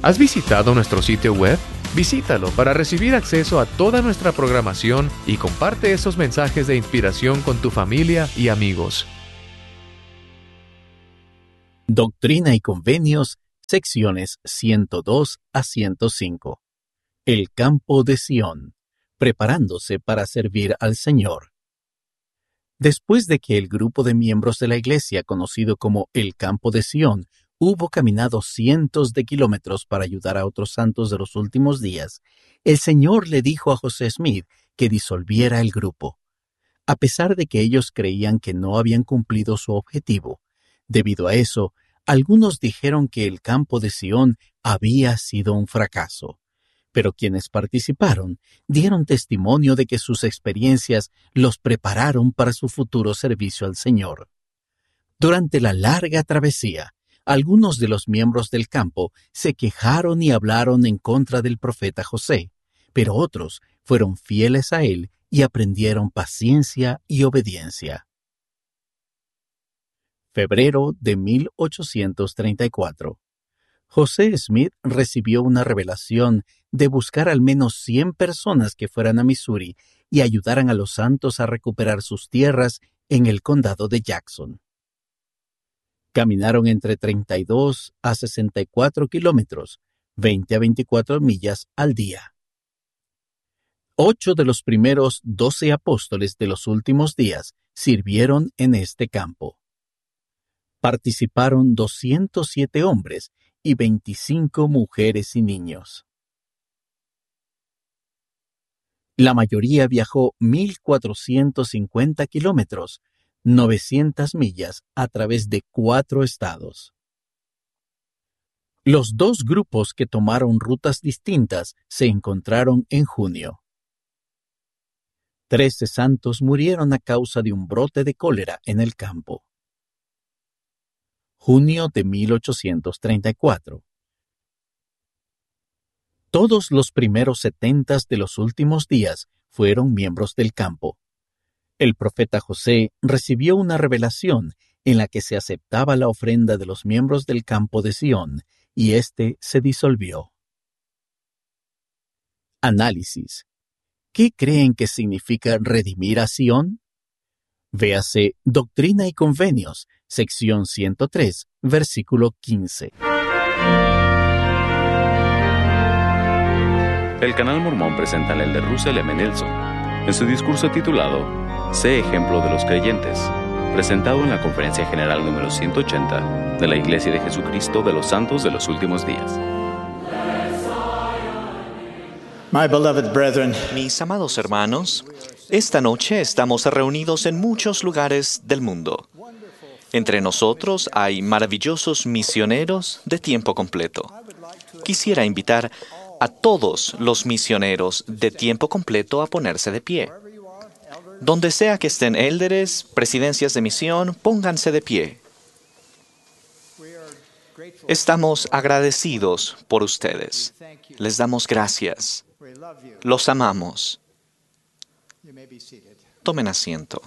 ¿Has visitado nuestro sitio web? Visítalo para recibir acceso a toda nuestra programación y comparte esos mensajes de inspiración con tu familia y amigos. Doctrina y Convenios, secciones 102 a 105. El campo de Sión, preparándose para servir al Señor. Después de que el grupo de miembros de la iglesia, conocido como el campo de Sión, hubo caminado cientos de kilómetros para ayudar a otros santos de los últimos días, el Señor le dijo a José Smith que disolviera el grupo. A pesar de que ellos creían que no habían cumplido su objetivo, debido a eso, algunos dijeron que el campo de Sión había sido un fracaso. Pero quienes participaron dieron testimonio de que sus experiencias los prepararon para su futuro servicio al Señor. Durante la larga travesía, algunos de los miembros del campo se quejaron y hablaron en contra del profeta José, pero otros fueron fieles a él y aprendieron paciencia y obediencia. Febrero de 1834. José Smith recibió una revelación de buscar al menos 100 personas que fueran a Missouri y ayudaran a los santos a recuperar sus tierras en el condado de Jackson. Caminaron entre 32 a 64 kilómetros, 20 a 24 millas al día. 8 de los primeros 12 apóstoles de los últimos días sirvieron en este campo. Participaron 207 hombres y 25 mujeres y niños. La mayoría viajó 1,450 kilómetros, 900 millas a través de 4 estados. Los dos grupos que tomaron rutas distintas se encontraron en junio. 13 santos murieron a causa de un brote de cólera en el campo. Junio de 1834. Todos los primeros 70 de los últimos días fueron miembros del campo. El profeta José recibió una revelación en la que se aceptaba la ofrenda de los miembros del campo de Sión, y éste se disolvió. Análisis. ¿Qué creen que significa redimir a Sión? Véase Doctrina y Convenios, sección 103, versículo 15. El canal Mormón presenta al elder Russell M. Nelson en su discurso titulado Sé ejemplo de los creyentes, presentado en la Conferencia General número 180 de la Iglesia de Jesucristo de los Santos de los Últimos Días. My beloved brethren, Mis amados hermanos, esta noche estamos reunidos en muchos lugares del mundo. Entre nosotros hay maravillosos misioneros de tiempo completo. Quisiera invitar a todos los misioneros de tiempo completo a ponerse de pie. Donde sea que estén élderes, presidencias de misión, pónganse de pie. Estamos agradecidos por ustedes. Les damos gracias. Los amamos. Tomen asiento.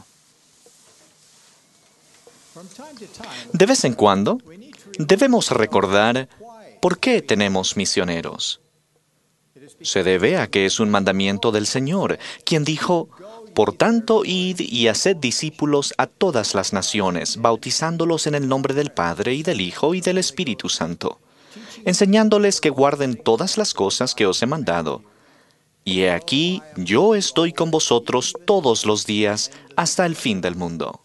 De vez en cuando, debemos recordar por qué tenemos misioneros. Se debe a que es un mandamiento del Señor, quien dijo: Por tanto, id y haced discípulos a todas las naciones, bautizándolos en el nombre del Padre, y del Hijo, y del Espíritu Santo, enseñándoles que guarden todas las cosas que os he mandado. Y he aquí, yo estoy con vosotros todos los días hasta el fin del mundo.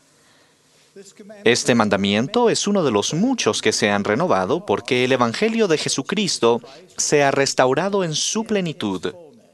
Este mandamiento es uno de los muchos que se han renovado porque el Evangelio de Jesucristo se ha restaurado en su plenitud.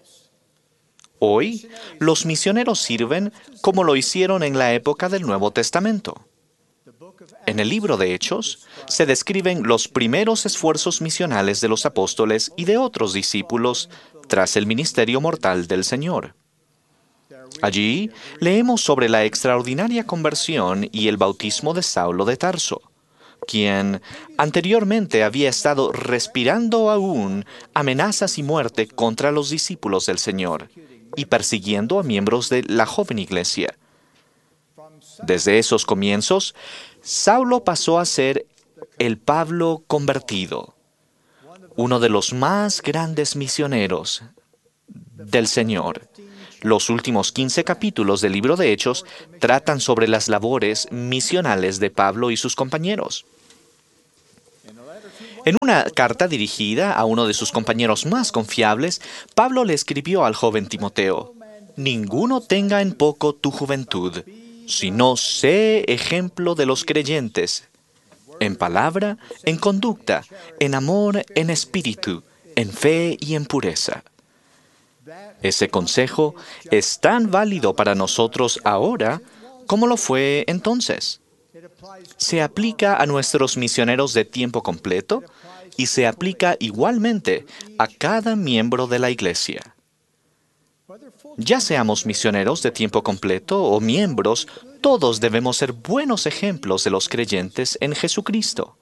Hoy, los misioneros sirven como lo hicieron en la época del Nuevo Testamento. En el libro de Hechos se describen los primeros esfuerzos misionales de los apóstoles y de otros discípulos tras el ministerio mortal del Señor. Allí leemos sobre la extraordinaria conversión y el bautismo de Saulo de Tarso, quien anteriormente había estado respirando aún amenazas y muerte contra los discípulos del Señor y persiguiendo a miembros de la joven iglesia. Desde esos comienzos, Saulo pasó a ser el Pablo convertido, uno de los más grandes misioneros del Señor. Los últimos 15 capítulos del libro de Hechos tratan sobre las labores misionales de Pablo y sus compañeros. En una carta dirigida a uno de sus compañeros más confiables, Pablo le escribió al joven Timoteo: «Ninguno tenga en poco tu juventud, sino sé ejemplo de los creyentes, en palabra, en conducta, en amor, en espíritu, en fe y en pureza». Ese consejo es tan válido para nosotros ahora como lo fue entonces. Se aplica a nuestros misioneros de tiempo completo y se aplica igualmente a cada miembro de la Iglesia. Ya seamos misioneros de tiempo completo o miembros, todos debemos ser buenos ejemplos de los creyentes en Jesucristo.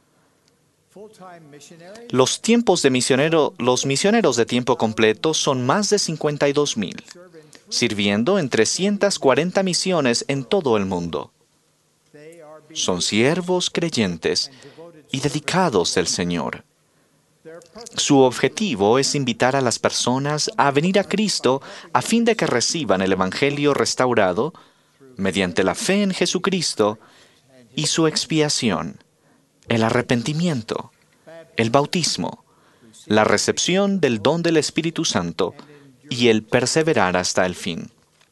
Los misioneros de tiempo completo son más de 52,000, sirviendo en 340 misiones en todo el mundo. Son siervos creyentes y dedicados del Señor. Su objetivo es invitar a las personas a venir a Cristo a fin de que reciban el Evangelio restaurado mediante la fe en Jesucristo y su expiación, el arrepentimiento, el bautismo, la recepción del don del Espíritu Santo y el perseverar hasta el fin.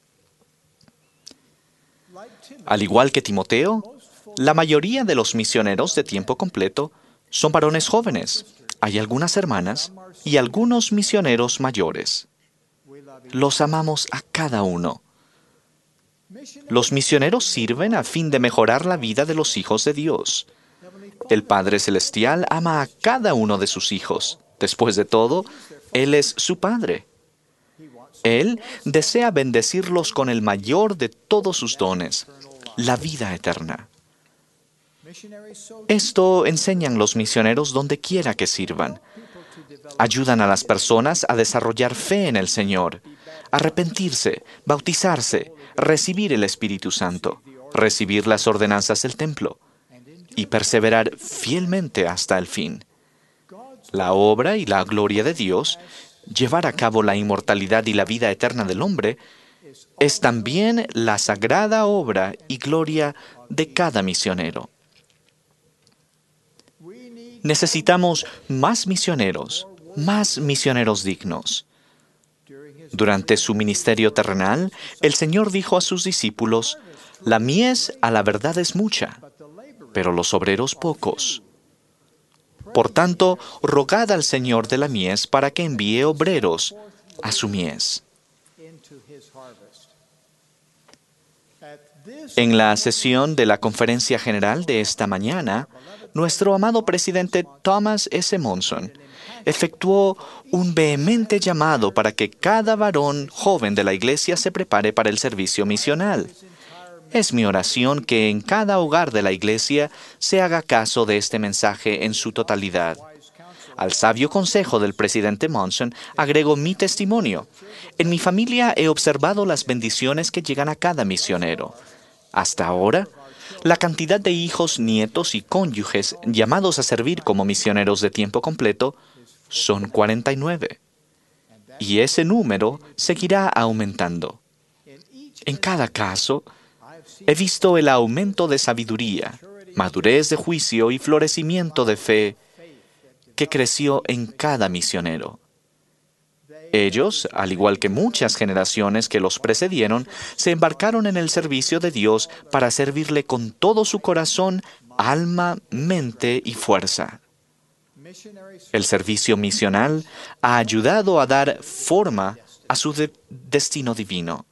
Al igual que Timoteo, la mayoría de los misioneros de tiempo completo son varones jóvenes. Hay algunas hermanas y algunos misioneros mayores. Los amamos a cada uno. Los misioneros sirven a fin de mejorar la vida de los hijos de Dios. El Padre Celestial ama a cada uno de sus hijos. Después de todo, Él es su Padre. Él desea bendecirlos con el mayor de todos sus dones, la vida eterna. Esto enseñan los misioneros donde quiera que sirvan. Ayudan a las personas a desarrollar fe en el Señor, arrepentirse, bautizarse, recibir el Espíritu Santo, recibir las ordenanzas del templo y perseverar fielmente hasta el fin. La obra y la gloria de Dios, llevar a cabo la inmortalidad y la vida eterna del hombre, es también la sagrada obra y gloria de cada misionero. Necesitamos más misioneros dignos. Durante su ministerio terrenal, el Señor dijo a sus discípulos: «La mies a la verdad es mucha, pero los obreros pocos. Por tanto, rogad al Señor de la mies para que envíe obreros a su mies». En la sesión de la Conferencia General de esta mañana, nuestro amado presidente Thomas S. Monson efectuó un vehemente llamado para que cada varón joven de la Iglesia se prepare para el servicio misional. Es mi oración que en cada hogar de la Iglesia se haga caso de este mensaje en su totalidad. Al sabio consejo del presidente Monson agrego mi testimonio. En mi familia he observado las bendiciones que llegan a cada misionero. Hasta ahora, la cantidad de hijos, nietos y cónyuges llamados a servir como misioneros de tiempo completo son 49. Y ese número seguirá aumentando. En cada caso, he visto el aumento de sabiduría, madurez de juicio y florecimiento de fe que creció en cada misionero. Ellos, al igual que muchas generaciones que los precedieron, se embarcaron en el servicio de Dios para servirle con todo su corazón, alma, mente y fuerza. El servicio misional ha ayudado a dar forma a su destino divino.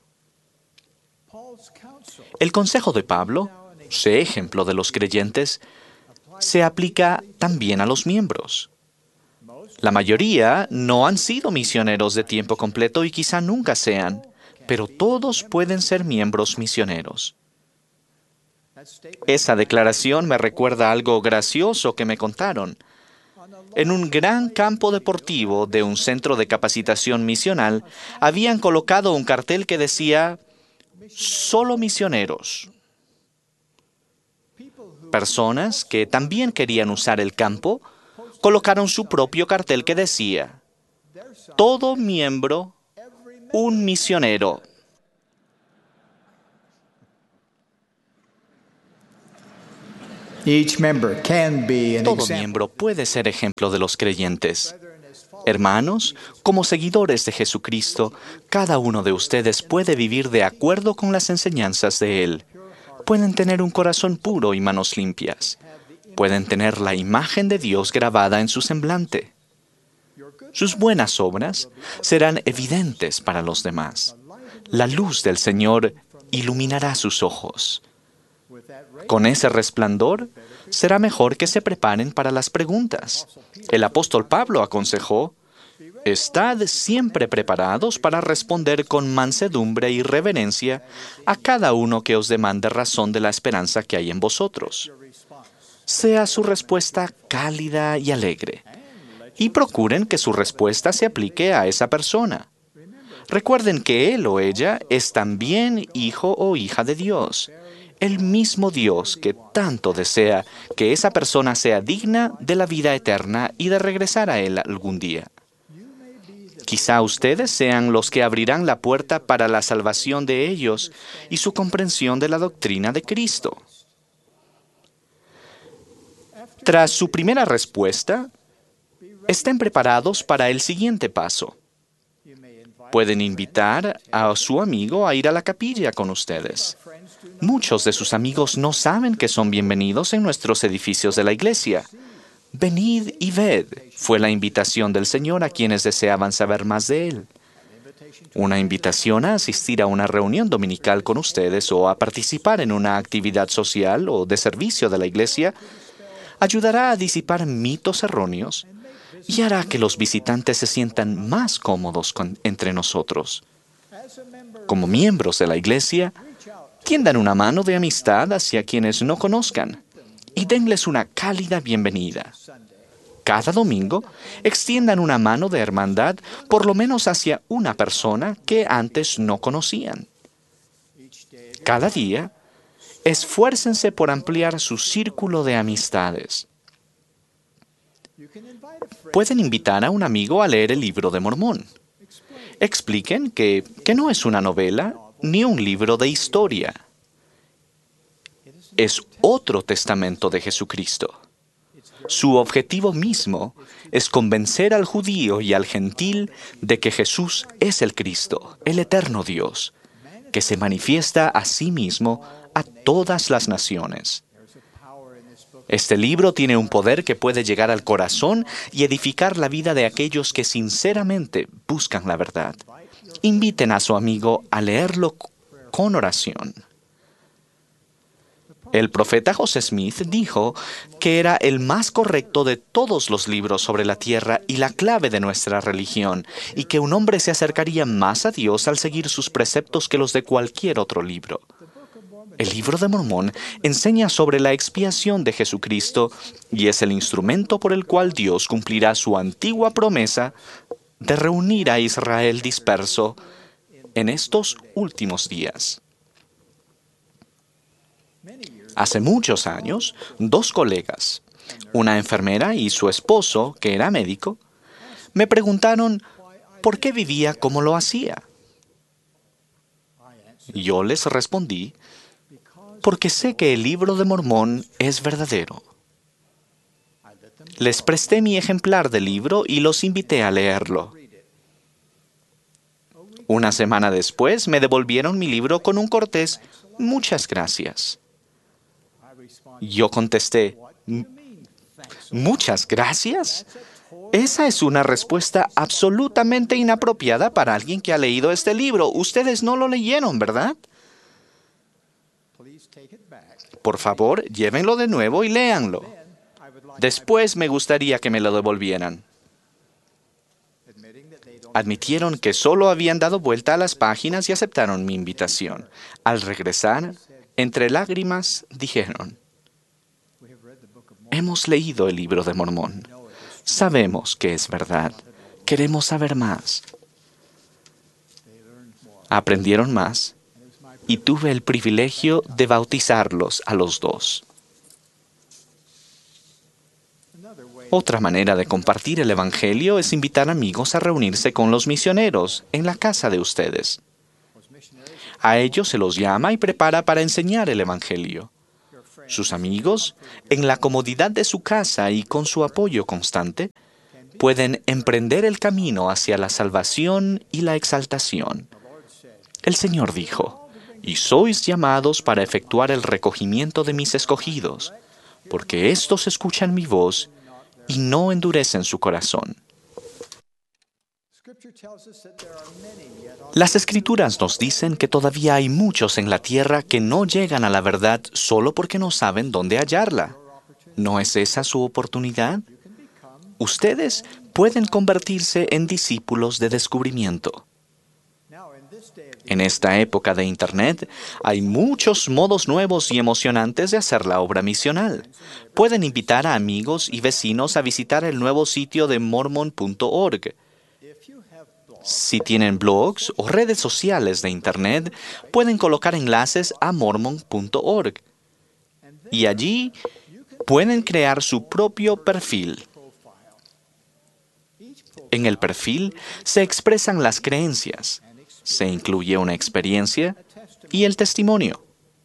El consejo de Pablo, sé ejemplo de los creyentes, se aplica también a los miembros. La mayoría no han sido misioneros de tiempo completo y quizá nunca sean, pero todos pueden ser miembros misioneros. Esa declaración me recuerda algo gracioso que me contaron. En un gran campo deportivo de un centro de capacitación misional, habían colocado un cartel que decía: «Solo misioneros». Personas que también querían usar el campo colocaron su propio cartel que decía: todo miembro, un misionero. Each member can be an Todo example. miembro puede ser ejemplo de los creyentes. Hermanos, como seguidores de Jesucristo, cada uno de ustedes puede vivir de acuerdo con las enseñanzas de Él. Pueden tener un corazón puro y manos limpias. Pueden tener la imagen de Dios grabada en su semblante. Sus buenas obras serán evidentes para los demás. La luz del Señor iluminará sus ojos. Con ese resplandor, será mejor que se preparen para las preguntas. El apóstol Pablo aconsejó: estad siempre preparados para responder con mansedumbre y reverencia a cada uno que os demande razón de la esperanza que hay en vosotros. Sea su respuesta cálida y alegre, y procuren que su respuesta se aplique a esa persona. Recuerden que él o ella es también hijo o hija de Dios, el mismo Dios que tanto desea que esa persona sea digna de la vida eterna y de regresar a Él algún día. Quizá ustedes sean los que abrirán la puerta para la salvación de ellos y su comprensión de la doctrina de Cristo. Tras su primera respuesta, estén preparados para el siguiente paso. Pueden invitar a su amigo a ir a la capilla con ustedes. Muchos de sus amigos no saben que son bienvenidos en nuestros edificios de la iglesia. Venid y ved, fue la invitación del Señor a quienes deseaban saber más de Él. Una invitación a asistir a una reunión dominical con ustedes o a participar en una actividad social o de servicio de la iglesia ayudará a disipar mitos erróneos y hará que los visitantes se sientan más cómodos entre nosotros. Como miembros de la iglesia, tiendan una mano de amistad hacia quienes no conozcan y denles una cálida bienvenida. Cada domingo, extiendan una mano de hermandad por lo menos hacia una persona que antes no conocían. Cada día, esfuércense por ampliar su círculo de amistades. Pueden invitar a un amigo a leer el Libro de Mormón. Expliquen que no es una novela ni un libro de historia. Es otro testamento de Jesucristo. Su objetivo mismo es convencer al judío y al gentil de que Jesús es el Cristo, el eterno Dios, que se manifiesta a sí mismo a todas las naciones. Este libro tiene un poder que puede llegar al corazón y edificar la vida de aquellos que sinceramente buscan la verdad. Inviten a su amigo a leerlo con oración. El profeta José Smith dijo que era el más correcto de todos los libros sobre la tierra y la clave de nuestra religión, y que un hombre se acercaría más a Dios al seguir sus preceptos que los de cualquier otro libro. El Libro de Mormón enseña sobre la expiación de Jesucristo y es el instrumento por el cual Dios cumplirá su antigua promesa de reunir a Israel disperso en estos últimos días. Hace muchos años, dos colegas, una enfermera y su esposo, que era médico, me preguntaron por qué vivía como lo hacía. Yo les respondí: porque sé que el Libro de Mormón es verdadero. Les presté mi ejemplar del libro y los invité a leerlo. Una semana después me devolvieron mi libro con un cortés «Muchas gracias». Yo contesté: ¿muchas gracias? Esa es una respuesta absolutamente inapropiada para alguien que ha leído este libro. Ustedes no lo leyeron, ¿verdad? Por favor, llévenlo de nuevo y léanlo. Después me gustaría que me lo devolvieran. Admitieron que solo habían dado vuelta a las páginas y aceptaron mi invitación. Al regresar, entre lágrimas, dijeron: hemos leído el Libro de Mormón. Sabemos que es verdad. Queremos saber más. Aprendieron más y tuve el privilegio de bautizarlos a los dos. Otra manera de compartir el Evangelio es invitar amigos a reunirse con los misioneros en la casa de ustedes. A ellos se los llama y prepara para enseñar el Evangelio. Sus amigos, en la comodidad de su casa y con su apoyo constante, pueden emprender el camino hacia la salvación y la exaltación. El Señor dijo: «Y sois llamados para efectuar el recogimiento de mis escogidos, porque éstos escuchan mi voz y no endurecen su corazón». Las Escrituras nos dicen que todavía hay muchos en la tierra que no llegan a la verdad solo porque no saben dónde hallarla. ¿No es esa su oportunidad? Ustedes pueden convertirse en discípulos de descubrimiento. En esta época de Internet, hay muchos modos nuevos y emocionantes de hacer la obra misional. Pueden invitar a amigos y vecinos a visitar el nuevo sitio de mormon.org. Si tienen blogs o redes sociales de Internet, pueden colocar enlaces a mormon.org. Y allí pueden crear su propio perfil. En el perfil se expresan las creencias, se incluye una experiencia y el testimonio.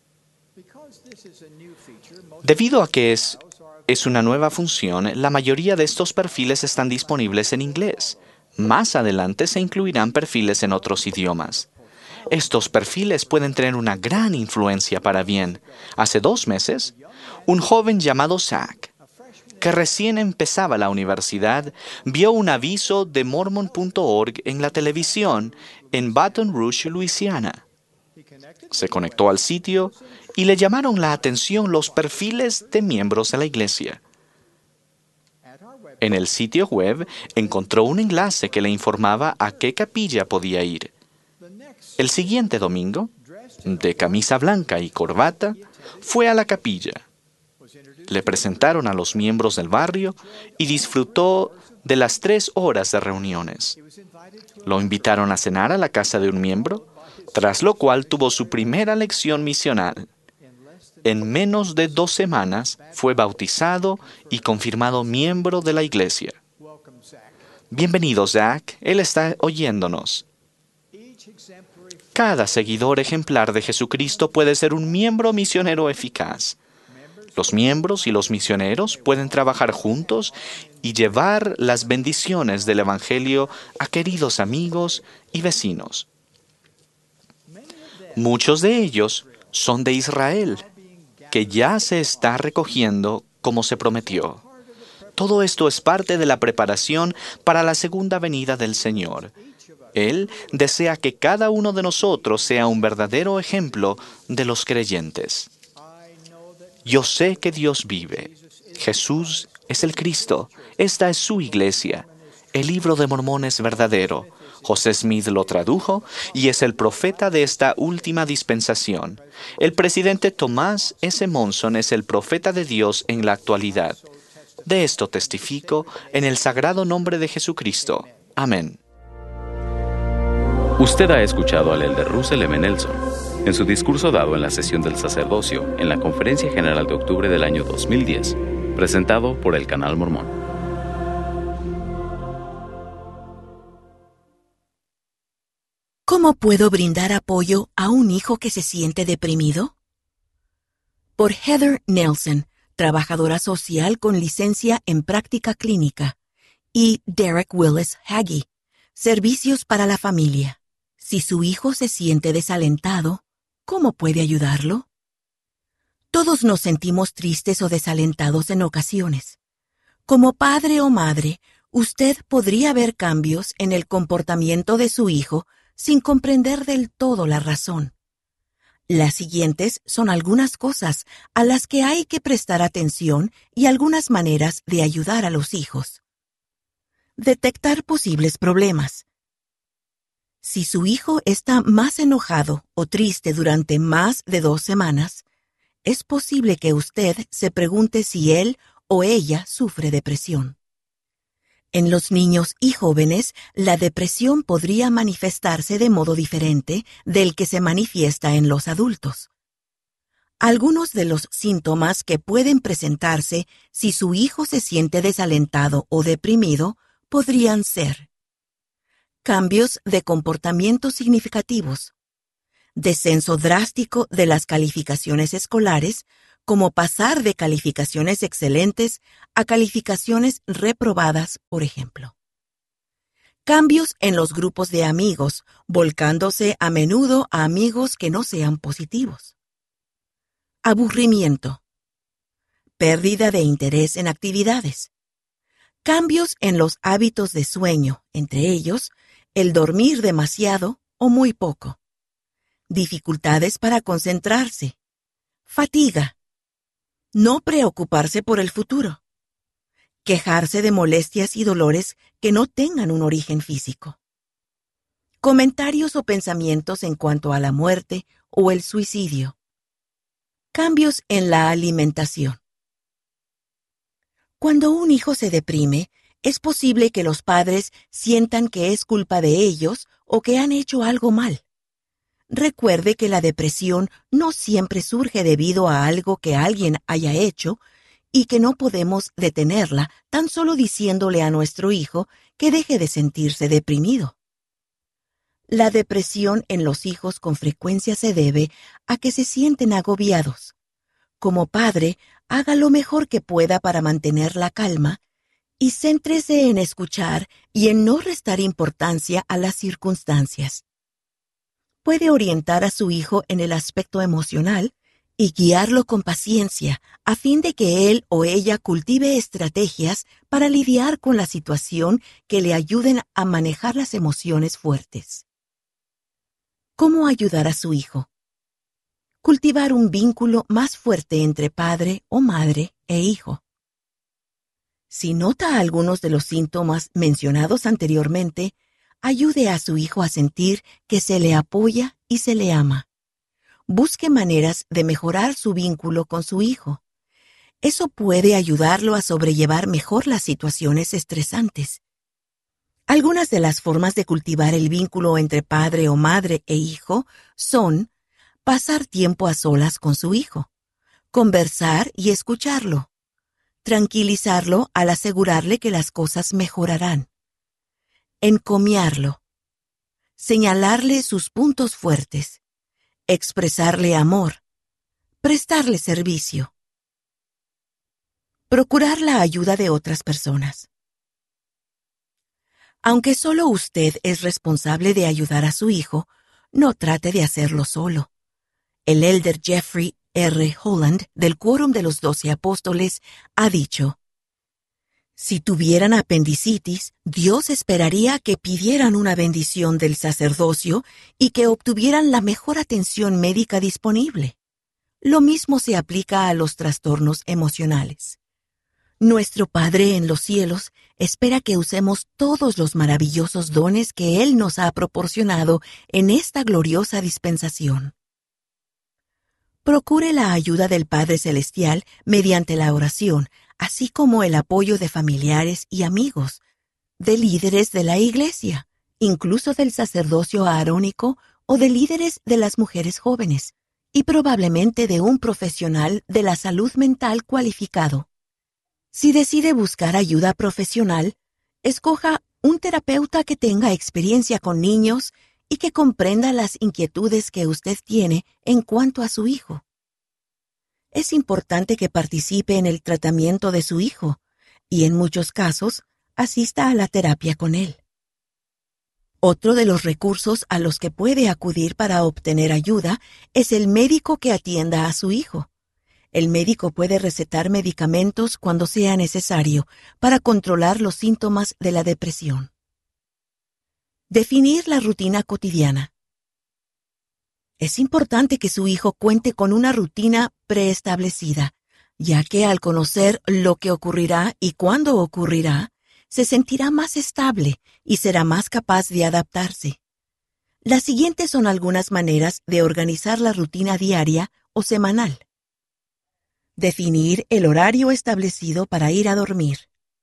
Debido a que es una nueva función, la mayoría de estos perfiles están disponibles en inglés. Más adelante se incluirán perfiles en otros idiomas. Estos perfiles pueden tener una gran influencia para bien. Hace 2 meses, un joven llamado Zach, que recién empezaba la universidad, vio un aviso de mormon.org en la televisión en Baton Rouge, Luisiana. Se conectó al sitio y le llamaron la atención los perfiles de miembros de la iglesia. En el sitio web encontró un enlace que le informaba a qué capilla podía ir. El siguiente domingo, de camisa blanca y corbata, fue a la capilla. Le presentaron a los miembros del barrio y disfrutó de las 3 horas de reuniones. Lo invitaron a cenar a la casa de un miembro, tras lo cual tuvo su primera lección misional. En menos de 2 semanas fue bautizado y confirmado miembro de la iglesia. Bienvenido, Zach. Él está oyéndonos. Cada seguidor ejemplar de Jesucristo puede ser un miembro misionero eficaz. Los miembros y los misioneros pueden trabajar juntos y llevar las bendiciones del Evangelio a queridos amigos y vecinos. Muchos de ellos son de Israel, que ya se está recogiendo como se prometió. Todo esto es parte de la preparación para la segunda venida del Señor. Él desea que cada uno de nosotros sea un verdadero ejemplo de los creyentes. Yo sé que Dios vive. Jesús es el Cristo. Esta es su iglesia. El libro de Mormón es verdadero. José Smith lo tradujo y es el profeta de esta última dispensación. El presidente Thomas S. Monson es el profeta de Dios en la actualidad. De esto testifico en el sagrado nombre de Jesucristo. Amén. Usted ha escuchado al elder Russell M. Nelson en su discurso dado en la sesión del sacerdocio en la Conferencia General de octubre del año 2010, presentado por el Canal Mormón. ¿Cómo puedo brindar apoyo a un hijo que se siente deprimido? Por Heather Nelson, trabajadora social con licencia en práctica clínica, y Derek Willis Hagee, servicios para la familia. Si su hijo se siente desalentado, ¿cómo puede ayudarlo? Todos nos sentimos tristes o desalentados en ocasiones. Como padre o madre, usted podría ver cambios en el comportamiento de su hijo sin comprender del todo la razón. Las siguientes son algunas cosas a las que hay que prestar atención y algunas maneras de ayudar a los hijos. Detectar posibles problemas. Si su hijo está más enojado o triste durante más de 2 semanas, es posible que usted se pregunte si él o ella sufre depresión. En los niños y jóvenes, la depresión podría manifestarse de modo diferente del que se manifiesta en los adultos. Algunos de los síntomas que pueden presentarse si su hijo se siente desalentado o deprimido podrían ser: cambios de comportamiento significativos, descenso drástico de las calificaciones escolares, como pasar de calificaciones excelentes a calificaciones reprobadas, por ejemplo. Cambios en los grupos de amigos, volcándose a menudo a amigos que no sean positivos. Aburrimiento. Pérdida de interés en actividades. Cambios en los hábitos de sueño, entre ellos, el dormir demasiado o muy poco. Dificultades para concentrarse. Fatiga. No preocuparse por el futuro. Quejarse de molestias y dolores que no tengan un origen físico. Comentarios o pensamientos en cuanto a la muerte o el suicidio. Cambios en la alimentación. Cuando un hijo se deprime, es posible que los padres sientan que es culpa de ellos o que han hecho algo mal. Recuerde que la depresión no siempre surge debido a algo que alguien haya hecho y que no podemos detenerla tan solo diciéndole a nuestro hijo que deje de sentirse deprimido. La depresión en los hijos con frecuencia se debe a que se sienten agobiados. Como padre, haga lo mejor que pueda para mantener la calma y céntrese en escuchar y en no restar importancia a las circunstancias. Puede orientar a su hijo en el aspecto emocional y guiarlo con paciencia a fin de que él o ella cultive estrategias para lidiar con la situación que le ayuden a manejar las emociones fuertes. ¿Cómo ayudar a su hijo? Cultivar un vínculo más fuerte entre padre o madre e hijo. Si nota algunos de los síntomas mencionados anteriormente, ayude a su hijo a sentir que se le apoya y se le ama. Busque maneras de mejorar su vínculo con su hijo. Eso puede ayudarlo a sobrellevar mejor las situaciones estresantes. Algunas de las formas de cultivar el vínculo entre padre o madre e hijo son pasar tiempo a solas con su hijo, conversar y escucharlo, tranquilizarlo al asegurarle que las cosas mejorarán, encomiarlo, señalarle sus puntos fuertes, expresarle amor, prestarle servicio, procurar la ayuda de otras personas. Aunque solo usted es responsable de ayudar a su hijo, no trate de hacerlo solo. El elder Jeffrey R. Holland, del Quórum de los 12 Apóstoles, ha dicho: si tuvieran apendicitis, Dios esperaría que pidieran una bendición del sacerdocio y que obtuvieran la mejor atención médica disponible. Lo mismo se aplica a los trastornos emocionales. Nuestro Padre en los cielos espera que usemos todos los maravillosos dones que Él nos ha proporcionado en esta gloriosa dispensación. Procure la ayuda del Padre Celestial mediante la oración, así como el apoyo de familiares y amigos, de líderes de la Iglesia, incluso del sacerdocio arónico o de líderes de las mujeres jóvenes, y probablemente de un profesional de la salud mental cualificado. Si decide buscar ayuda profesional, escoja un terapeuta que tenga experiencia con niños y que comprenda las inquietudes que usted tiene en cuanto a su hijo. Es importante que participe en el tratamiento de su hijo y, en muchos casos, asista a la terapia con él. Otro de los recursos a los que puede acudir para obtener ayuda es el médico que atienda a su hijo. El médico puede recetar medicamentos cuando sea necesario para controlar los síntomas de la depresión. Definir la rutina cotidiana. Es importante que su hijo cuente con una rutina preestablecida, ya que al conocer lo que ocurrirá y cuándo ocurrirá, se sentirá más estable y será más capaz de adaptarse. Las siguientes son algunas maneras de organizar la rutina diaria o semanal. Definir el horario establecido para ir a dormir.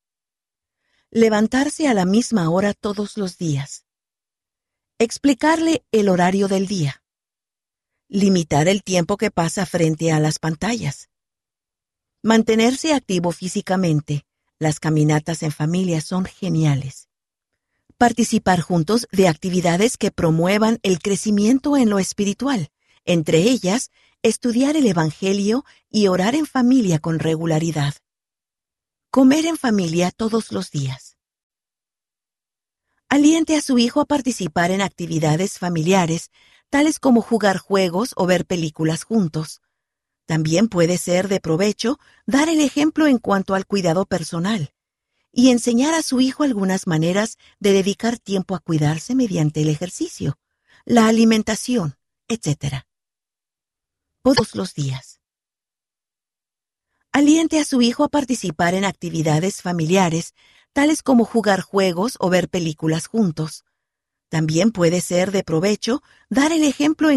Levantarse a la misma hora todos los días. Explicarle el horario del día. Limitar el tiempo que pasa frente a las pantallas. Mantenerse activo físicamente. Las caminatas en familia son geniales. Participar juntos de actividades que promuevan el crecimiento en lo espiritual, entre ellas, estudiar el Evangelio y orar en familia con regularidad. Comer en familia todos los días. Aliente a su hijo a participar en actividades familiares, tales como jugar juegos o ver películas juntos. También puede ser de provecho dar el ejemplo en cuanto al cuidado personal y enseñar a su hijo algunas maneras de dedicar tiempo a cuidarse mediante el ejercicio, la alimentación, etc. Todos los días. Aliente a su hijo a participar en actividades familiares, tales como jugar juegos o ver películas juntos. También puede ser de provecho dar el ejemplo en